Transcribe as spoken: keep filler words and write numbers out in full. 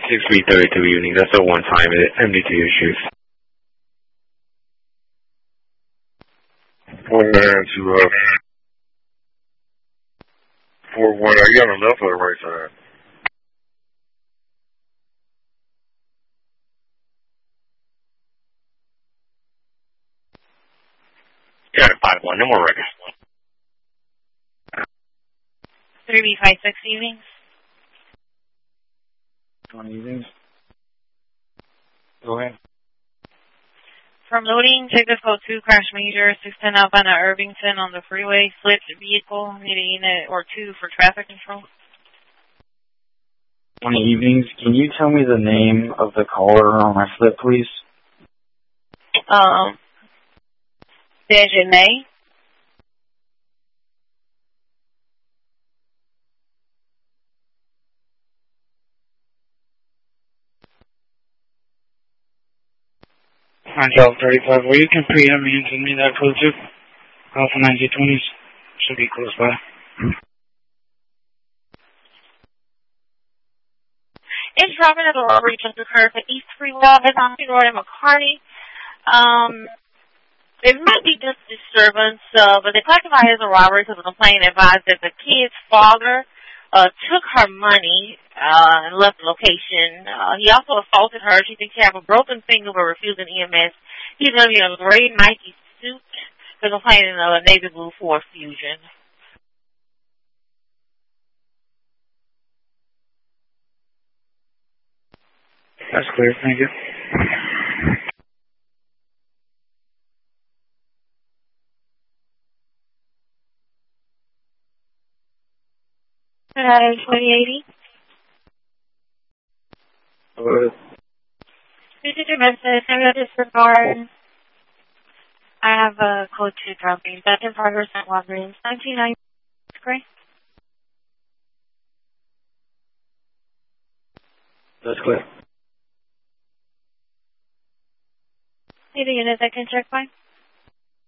six three thirty-two evening. That's a one-time M D T issues. One nine to uh, four one. Are you on the left or the right side? You're at five one. No more records. three B five six evenings. twenty evenings. Go ahead. From loading, ticket code two, crash major, six ten Alpina Irvington on the freeway, slipped vehicle, need a unit or two for traffic control. twenty evenings. Can you tell me the name of the caller on my slip, please? Um, Dejanay. On job thirty-five, where you can pre-em me and send me that code too. Alpha ninety twenties should be close by. It's Robin at the robbery just occurred at East Freeway, Hudson Road in McCarty. Um, it might be just disturbance, uh, but they classify it as a robbery because the complaint advised that the kid's father uh, took her money uh, and left the location. Uh, he also assaulted her. She thinks she had a broken finger but refusing E M S. He's going to be in a gray Nike suit. They're complaining of a navy blue Ford Fusion. That's clear, thank you. Uh, twenty eighty. What? This is your message. I'm going to disregard. I have a code two dropping. That's in progress at Walgreens. nineteen ninety. Great. That's clear. Any unit that can check by?